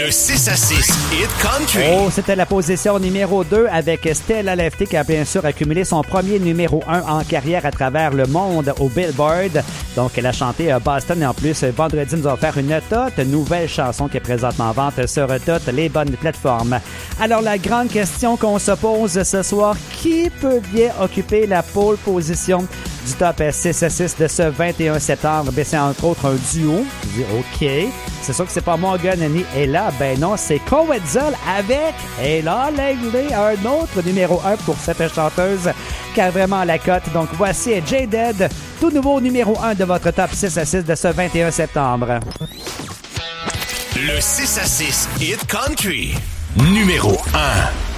Le 6 à 6 Hit Country. Oh, c'était la position numéro 2 avec Stella Lefty qui a bien sûr accumulé son premier numéro 1 en carrière à travers le monde au Billboard. Donc, elle a chanté Boston et en plus, vendredi, nous allons faire une toute nouvelle chanson qui est présentement en vente sur toutes les bonnes plateformes. Alors, la grande question qu'on se pose ce soir, qui peut bien occuper la pole position du top 6 à 6 de ce 21 septembre? Ben, c'est entre autres un duo. Je dis OK. C'est sûr que c'est pas Morgan ni Ella. Ben non, c'est Coetzel avec Ella Langley, un autre numéro 1 pour cette chanteuse qui a vraiment la cote. Donc voici J-Dead, tout nouveau numéro 1 de votre top 6 à 6 de ce 21 septembre. Le 6 à 6 Hit Country, numéro 1.